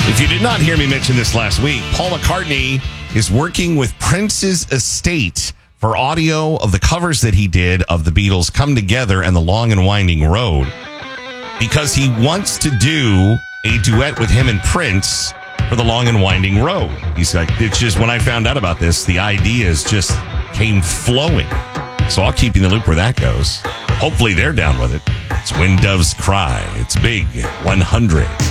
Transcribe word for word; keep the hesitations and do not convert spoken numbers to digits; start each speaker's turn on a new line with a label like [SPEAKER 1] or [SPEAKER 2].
[SPEAKER 1] If you did not hear me mention this last week, Paul McCartney is working with Prince's estate for audio of the covers that he did of the Beatles' Come Together and The Long and Winding Road, because he wants to do a duet with him and Prince for The Long and Winding Road. He's like, it's just, when I found out about this, the ideas just came flowing. So I'll keep you in the loop where that goes. Hopefully they're down with it. It's When Doves Cry. It's Big one hundred.